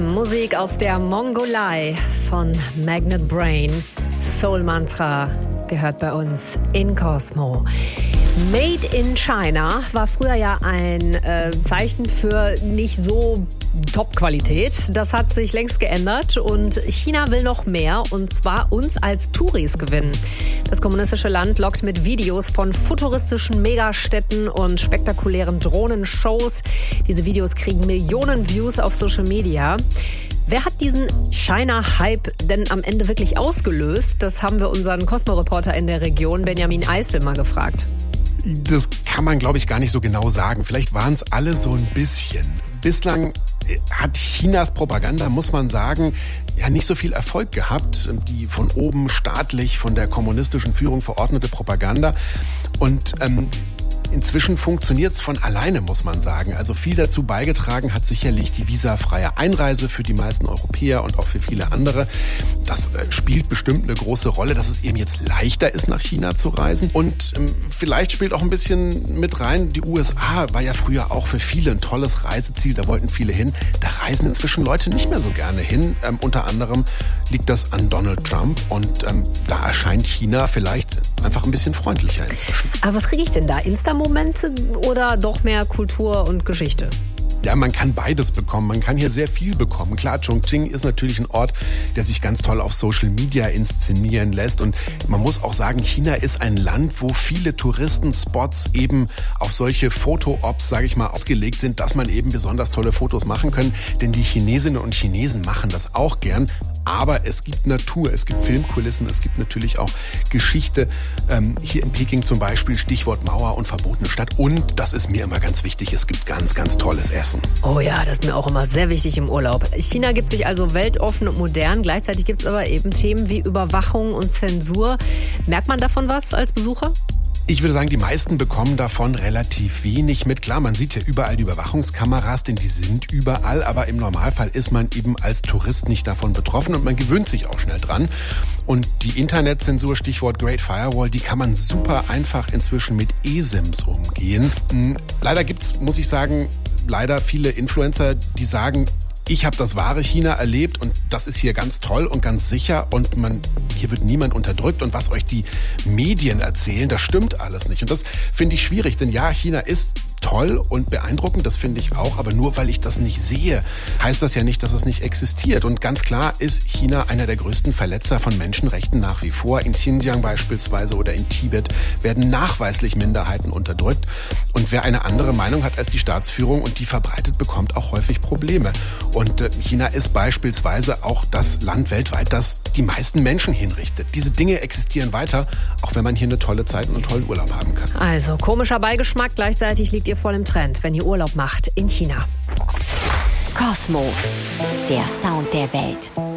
Musik aus der Mongolei von Magnet Brain. Soul Mantra gehört bei uns in Cosmo. Made in China war früher ja ein Zeichen für nicht so Top-Qualität. Das hat sich längst geändert und China will noch mehr, und zwar uns als Touris gewinnen. Das kommunistische Land lockt mit Videos von futuristischen Megastädten und spektakulären Drohnenshows. Diese Videos kriegen Millionen Views auf Social Media. Wer hat diesen China-Hype denn am Ende wirklich ausgelöst? Das haben wir unseren Cosmo-Reporter in der Region, Benjamin Eisel, mal gefragt. Das kann man, glaube ich, gar nicht so genau sagen. Vielleicht waren es alle so ein bisschen. Bislang hat Chinas Propaganda, muss man sagen, ja nicht so viel Erfolg gehabt. Die von oben staatlich von der kommunistischen Führung verordnete Propaganda. Und inzwischen funktioniert es von alleine, muss man sagen. Also viel dazu beigetragen hat sicherlich die visafreie Einreise für die meisten Europäer und auch für viele andere. Das spielt bestimmt eine große Rolle, dass es eben jetzt leichter ist, nach China zu reisen. Und vielleicht spielt auch ein bisschen mit rein, die USA war ja früher auch für viele ein tolles Reiseziel, da wollten viele hin. Da reisen inzwischen Leute nicht mehr so gerne hin. Unter anderem liegt das an Donald Trump und da erscheint China vielleicht einfach ein bisschen freundlicher inzwischen. Aber was kriege ich denn da? Insta-Momente oder doch mehr Kultur und Geschichte? Ja, man kann beides bekommen. Man kann hier sehr viel bekommen. Klar, Chongqing ist natürlich ein Ort, der sich ganz toll auf Social Media inszenieren lässt. Und man muss auch sagen, China ist ein Land, wo viele Touristenspots eben auf solche Foto-Ops, sage ich mal, ausgelegt sind, dass man eben besonders tolle Fotos machen kann. Denn die Chinesinnen und Chinesen machen das auch gern. Aber es gibt Natur, es gibt Filmkulissen, es gibt natürlich auch Geschichte. Hier in Peking zum Beispiel Stichwort Mauer und verbotene Stadt. Und, das ist mir immer ganz wichtig, es gibt ganz, ganz tolles Essen. Oh ja, das ist mir auch immer sehr wichtig im Urlaub. China gibt sich also weltoffen und modern. Gleichzeitig gibt es aber eben Themen wie Überwachung und Zensur. Merkt man davon was als Besucher? Ich würde sagen, die meisten bekommen davon relativ wenig mit. Klar, man sieht ja überall die Überwachungskameras, denn die sind überall. Aber im Normalfall ist man eben als Tourist nicht davon betroffen und man gewöhnt sich auch schnell dran. Und die Internetzensur, Stichwort Great Firewall, die kann man super einfach inzwischen mit eSIMs umgehen. Leider gibt's, muss ich sagen, viele Influencer, die sagen, ich habe das wahre China erlebt und das ist hier ganz toll und ganz sicher und hier wird niemand unterdrückt und was euch die Medien erzählen, das stimmt alles nicht. Und das finde ich schwierig, denn ja, China ist toll und beeindruckend, das finde ich auch, aber nur weil ich das nicht sehe, heißt das ja nicht, dass es nicht existiert. Und ganz klar ist China einer der größten Verletzer von Menschenrechten nach wie vor. In Xinjiang beispielsweise oder in Tibet werden nachweislich Minderheiten unterdrückt. Und wer eine andere Meinung hat als die Staatsführung und die verbreitet, bekommt auch häufig Probleme. Und China ist beispielsweise auch das Land weltweit, das die meisten Menschen hinrichtet. Diese Dinge existieren weiter, auch wenn man hier eine tolle Zeit und einen tollen Urlaub haben kann. Also komischer Beigeschmack, gleichzeitig liegt ihr voll im Trend, wenn ihr Urlaub macht in China. Cosmo, der Sound der Welt.